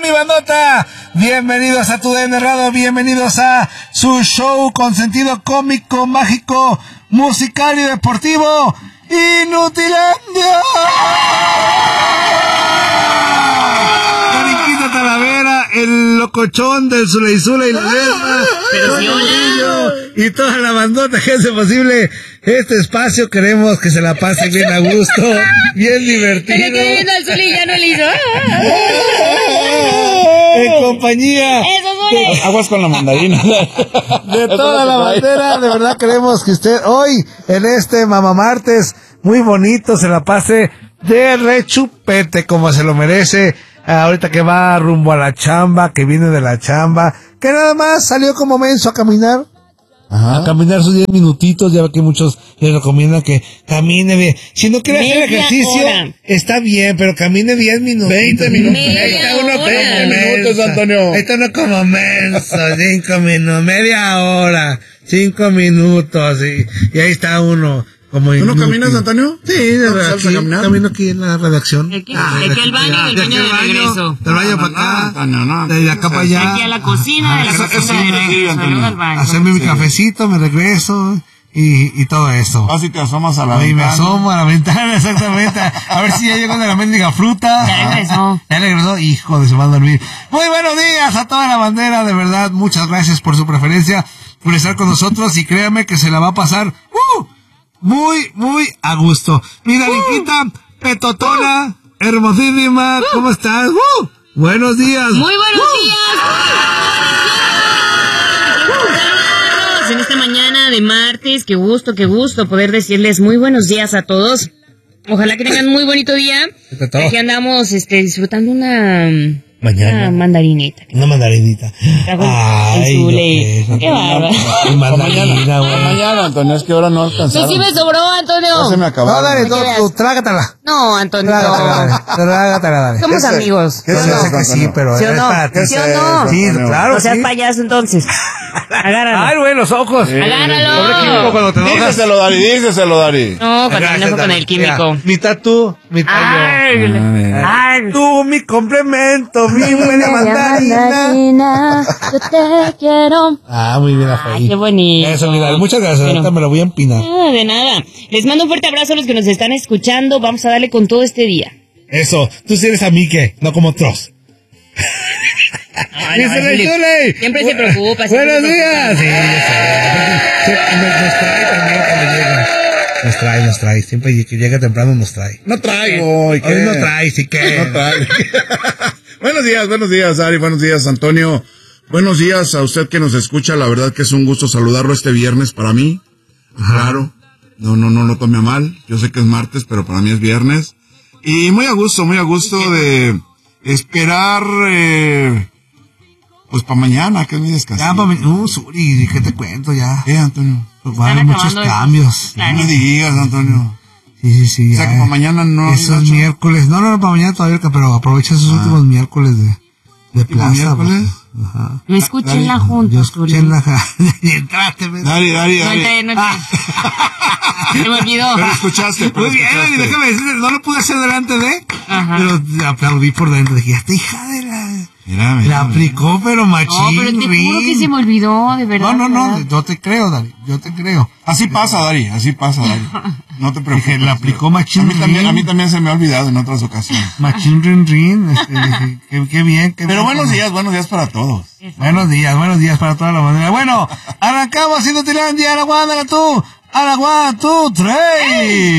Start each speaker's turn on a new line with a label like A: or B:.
A: mi bandota? Bienvenidos a tu DN Radio, bienvenidos a su show con sentido cómico, mágico, musical y deportivo, Inutilandia. Cariquita Talavera, el locochón del Zuleizula y la Desma, y toda la bandota que hace posible este espacio. Queremos que se la pase bien a gusto, bien divertido.
B: Se le quedé viendo al Zuli y ya no le hizo.
A: En compañía.
C: Aguas con la mandarina.
A: De toda la bandera, de verdad queremos que usted hoy, en este Mamá Martes, muy bonito, se la pase de rechupete como se lo merece. Ahorita que va rumbo a la chamba, que viene de la chamba, que nada más salió como menso a caminar. Ajá. A caminar sus 10 minutitos, ya ve que muchos les recomiendan que camine bien. Si no quiere hacer ejercicio, está bien, pero camine 10 minutos.
C: 20 minutos.
A: Ahí está uno 20
C: minutos, Antonio.
A: Esto no como menso, 5 minutos, media hora, 5 minutos, y ahí está uno. Como
C: ¿Tú no caminas, Antonio?
A: Sí, de verdad. Camino aquí en la redacción.
B: ¿De qué? ¿El baño? ¿El baño de regreso?
A: Del baño para acá. No. De acá para allá.
B: Aquí a la cocina, de la cocina de regreso. Al baño.
A: Hacerme mi cafecito, me regreso. Y todo eso.
C: Así te asomas a la ventana.
A: Y me asomo a la ventana, exactamente. A ver si ya llegó de la mendiga fruta. Ya regresó. Hijo de su madre dormir. Muy buenos días a toda la bandera. De verdad, muchas gracias por su preferencia, por estar con nosotros. Y créame que se la va a pasar muy a gusto. Mira, Liquita, petotona, hermosísima. ¿Cómo estás? Buenos días.
B: Muy buenos días. En esta mañana de martes, qué gusto poder decirles muy buenos días a todos. Ojalá que tengan muy bonito día. Aquí andamos disfrutando una mandarinita.
A: Una mandarinita.
B: Ay, qué bárbaro.
C: Mañana, Antonio, es que ahora no alcanzaron.
B: Sí me sobró, Antonio.
C: No se me acabaron.
A: No, dale, tú trágatela.
B: No, Antonio.
A: Trágatela, dale.
B: Somos amigos.
C: ¿Qué es eso,
A: que sí, pero
B: ¿sí o no? ¿Sí o no?
A: Sí, claro.
B: O sea, payaso entonces. Agárralo.
A: Ay, güey, los ojos.
B: Sí. Agárralo.
A: Cuando te enojas.
C: Díselo, Dari.
B: No, cuando me enojo con el químico.
A: Mitad tú, mitad yo.
B: Ay.
A: Tú, mi complemento, mi buena mandarina.
B: Yo te quiero.
A: Muy bien, Rafael.
B: Qué bonito.
A: Eso, mira, muchas gracias. Ahorita me lo voy a empinar.
B: De nada. Les mando un fuerte abrazo a los que nos están escuchando. Vamos a darle con todo este día.
A: Eso, tú sí eres a mí que, no como otros.
B: Siempre se preocupa.
A: Buenos días. Sí, nos trae también cuando llega. Nos trae. Siempre que llega temprano nos trae.
C: No traigo.
A: Hoy no trae, sí que.
C: No trae. Buenos días, Ari. Buenos días, Antonio. Buenos días a usted que nos escucha. La verdad que es un gusto saludarlo este viernes para mí. Claro. No lo tome a mal. Yo sé que es martes, pero para mí es viernes. Y muy a gusto de esperar, pues para mañana, que es mi descanso.
A: Ya, Suri, ¿qué te cuento ya?
C: Antonio.
A: Pues van a haber muchos cambios.
C: No me digas, Antonio.
A: Sí.
C: O sea, que para mañana no.
A: Esos miércoles. No, para mañana todavía, pero aprovecha esos últimos miércoles de plaza.
C: ¿Miércoles?
B: Ajá. Yo escuché en la junta.
A: Yo escuché en la junta. Y entraste,
C: Dari.
B: No. Se me olvidó.
C: Pero escuchaste.
A: Muy bien, déjame decirte, no lo pude hacer delante de. Ajá. Pero aplaudí por dentro. Dije, esta hija de la. Mira. La aplicó, pero machín.
B: No, pero te juro que se me olvidó, de verdad.
A: No, yo te creo, Dari. Yo te creo.
C: Así pasa, Dari. No te preocupes.
A: Dije, la aplicó machín.
C: A mí también se me ha olvidado en otras ocasiones.
A: Machín rin. Dije, qué bien.
C: Pero buenos días para todos.
A: Buenos días para toda la manera. Bueno, arrancamos Inutilandia, a la 1, a la 2, 3.